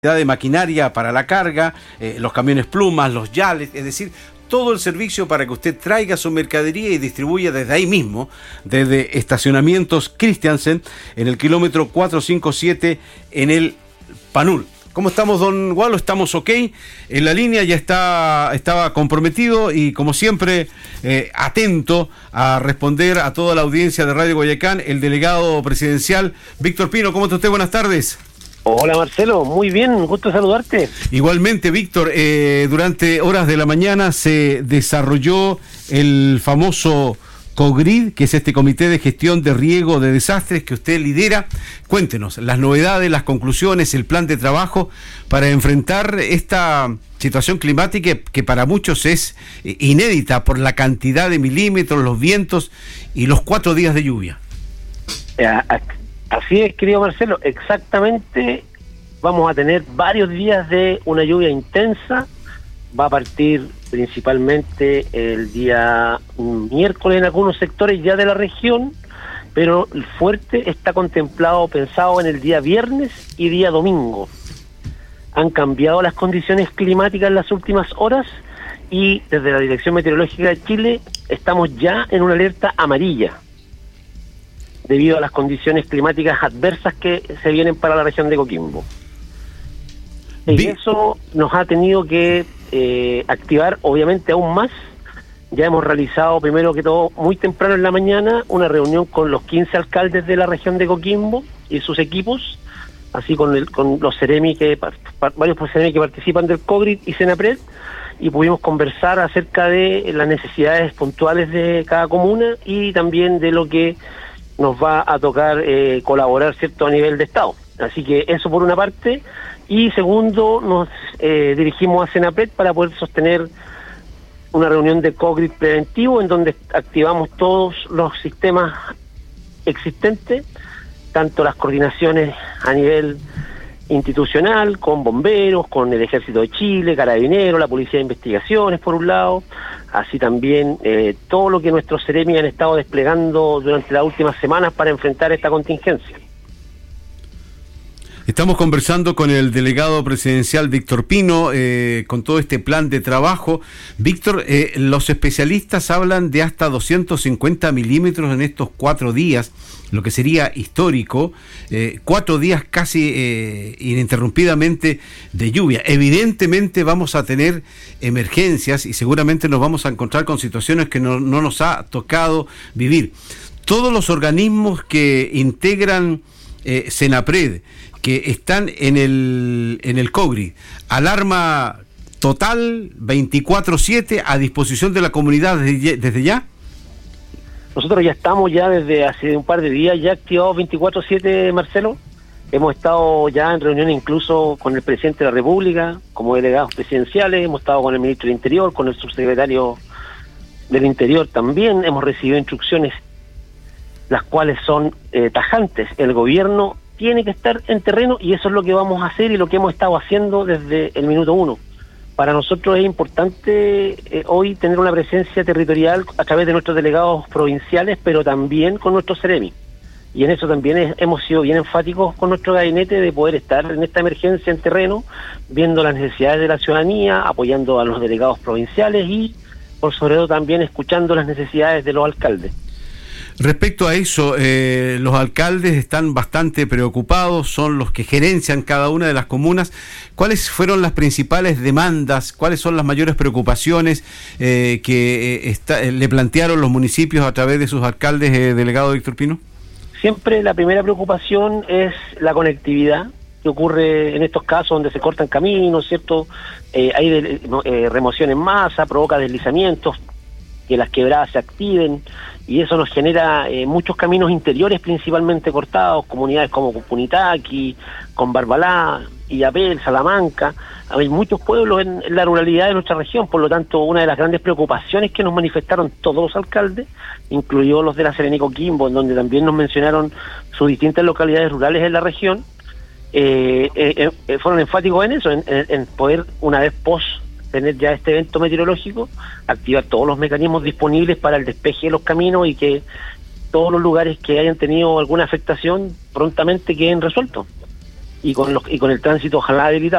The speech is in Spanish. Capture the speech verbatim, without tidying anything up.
de maquinaria para la carga, eh, los camiones plumas, los yales, es decir, todo el servicio para que usted traiga su mercadería y distribuya desde ahí mismo, desde Estacionamientos Christiansen, en el kilómetro cuatrocientos cincuenta y siete, en el Panul. ¿Cómo estamos, don Gualo? ¿Estamos ok? En la línea ya está, estaba comprometido y, como siempre, eh, atento a responder a toda la audiencia de Radio Guayacán, el delegado presidencial, Víctor Pino. ¿Cómo está usted? Buenas tardes. Hola Marcelo, muy bien, un gusto saludarte. Igualmente, Víctor, eh, durante horas de la mañana se desarrolló el famoso COGRID, que es este Comité de Gestión de Riesgo de Desastres que usted lidera. Cuéntenos las novedades, las conclusiones, el plan de trabajo para enfrentar esta situación climática que para muchos es inédita por la cantidad de milímetros, los vientos y los cuatro días de lluvia. Eh, Así es, querido Marcelo, exactamente. Vamos a tener varios días de una lluvia intensa. Va a partir principalmente el día miércoles en algunos sectores ya de la región, pero el fuerte está contemplado, pensado en el día viernes y día domingo. Han cambiado las condiciones climáticas en las últimas horas y desde la Dirección Meteorológica de Chile estamos ya en una alerta amarilla, debido a las condiciones climáticas adversas que se vienen para la región de Coquimbo. Y Bien. Eso nos ha tenido que eh, activar, obviamente, aún más. Ya hemos realizado, primero que todo, muy temprano en la mañana, una reunión con los quince alcaldes de la región de Coquimbo y sus equipos, así con, el, con los Ceremi, que varios Ceremi que participan del COGRID y Senapred, y pudimos conversar acerca de las necesidades puntuales de cada comuna y también de lo que nos va a tocar eh, colaborar, ¿cierto?, a nivel de Estado. Así que eso por una parte. Y segundo, nos eh, dirigimos a Senapred para poder sostener una reunión de COGRID preventivo en donde activamos todos los sistemas existentes, tanto las coordinaciones a nivel institucional, con bomberos, con el Ejército de Chile, Carabineros, la Policía de Investigaciones, por un lado, así también eh, todo lo que nuestros Ceremi han estado desplegando durante las últimas semanas para enfrentar esta contingencia. Estamos conversando con el delegado presidencial Víctor Pino, eh, con todo este plan de trabajo. Víctor, eh, los especialistas hablan de hasta doscientos cincuenta milímetros en estos cuatro días, lo que sería histórico, eh, cuatro días casi eh, ininterrumpidamente de lluvia. Evidentemente vamos a tener emergencias y seguramente nos vamos a encontrar con situaciones que no, no nos ha tocado vivir. Todos los organismos que integran eh, Senapred, que están en el en el COGRID, alarma total veinticuatro siete a disposición de la comunidad desde, desde ya. Nosotros ya estamos ya desde hace un par de días ya activados veinticuatro siete, Marcelo. Hemos estado ya en reuniones incluso con el presidente de la República, como delegados presidenciales, hemos estado con el ministro del Interior, con el subsecretario del Interior también, hemos recibido instrucciones las cuales son eh, tajantes. El gobierno tiene que estar en terreno y eso es lo que vamos a hacer y lo que hemos estado haciendo desde el minuto uno. Para nosotros es importante eh, hoy tener una presencia territorial a través de nuestros delegados provinciales, pero también con nuestros Ceremi. Y en eso también es, hemos sido bien enfáticos con nuestro gabinete de poder estar en esta emergencia en terreno, viendo las necesidades de la ciudadanía, apoyando a los delegados provinciales y, por sobre todo, también escuchando las necesidades de los alcaldes. Respecto a eso, eh, los alcaldes están bastante preocupados, son los que gerencian cada una de las comunas. ¿Cuáles fueron las principales demandas? ¿Cuáles son las mayores preocupaciones eh, que eh, está, eh, le plantearon los municipios a través de sus alcaldes, eh, delegado Víctor Pino? Siempre la primera preocupación es la conectividad que ocurre en estos casos donde se cortan caminos, ¿cierto? Eh, hay de, eh, remoción en masa, provoca deslizamientos, que las quebradas se activen, y eso nos genera eh, muchos caminos interiores principalmente cortados, comunidades como Punitaqui, con Barbalá, Illapel, Salamanca. Hay muchos pueblos en, en la ruralidad de nuestra región, por lo tanto una de las grandes preocupaciones que nos manifestaron todos los alcaldes, incluidos los de la Serena y Coquimbo, en donde también nos mencionaron sus distintas localidades rurales en la región, eh, eh, eh, fueron enfáticos en eso, en, en, en poder, una vez post tener ya este evento meteorológico, activar todos los mecanismos disponibles para el despeje de los caminos y que todos los lugares que hayan tenido alguna afectación prontamente queden resueltos. y con los, y con el tránsito ojalá habilitado.